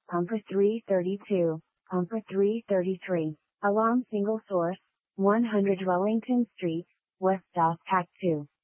Pumper 332, Pumper 333, along single source, 100 Wellington Street, West South Pack 2.